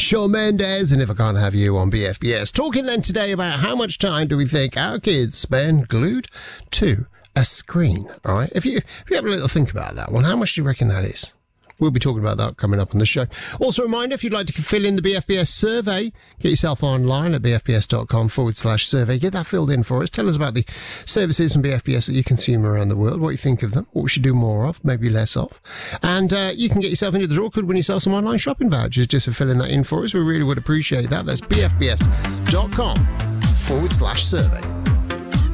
Shawn Mendes, and If I Can't Have You on BFBS. Talking then today about how much time do we think our kids spend glued to a screen, all right? If you have a little think about that one, how much do you reckon that is? We'll be talking about that coming up on the show. Also, a reminder, if you'd like to fill in the BFBS survey, get yourself online at bfbs.com/survey. Get that filled in for us. Tell us about the services from BFBS that you consume around the world, what you think of them, what we should do more of, maybe less of. And you can get yourself into the draw. Could win yourself some online shopping vouchers just for filling that in for us. We really would appreciate that. That's bfbs.com/survey.